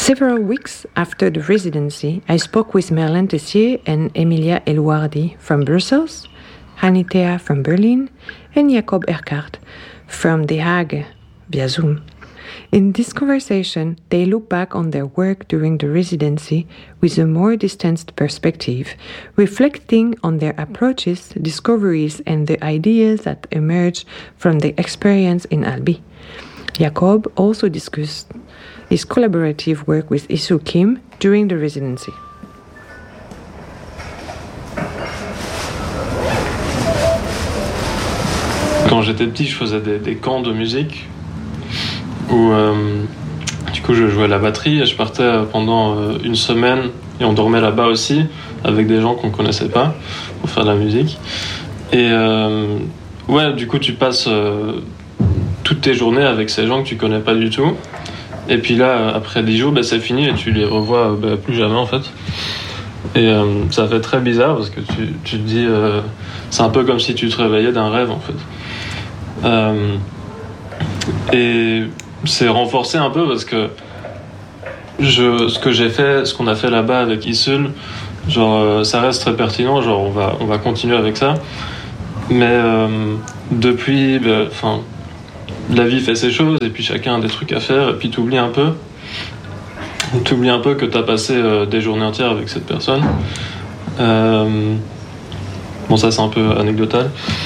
Several weeks after the residency, I spoke with Merlin Tessier and Emilia Eluardi from Brussels, Hanitea from Berlin, and Jacob Erkart from The Hague via Zoom. In this conversation, they look back on their work during the residency with a more distanced perspective, reflecting on their approaches, discoveries, and the ideas that emerged from their experience in Albi. Jacob also discussed his collaborative work with Isu Kim during the residency. Quand j'étais petit, je faisais des camps de musique où du coup je jouais la batterie et je partais pendant une semaine et on dormait là-bas aussi avec des gens qu'on connaissait pas pour faire de la musique. Et ouais, du coup tu passes toutes tes journées avec ces gens que tu connais pas du tout. Et puis là, après 10 jours, c'est fini et tu les revois plus jamais en fait. Et ça fait très bizarre parce que tu te dis, c'est un peu comme si tu te réveillais d'un rêve en fait. Et c'est renforcé un peu parce que ce qu'on a fait là-bas avec Isul, genre ça reste très pertinent, genre on va continuer avec ça. Mais depuis, la vie fait ses choses et puis chacun a des trucs à faire et puis t'oublies un peu que t'as passé des journées entières avec cette personne. Bon, ça c'est un peu anecdotal,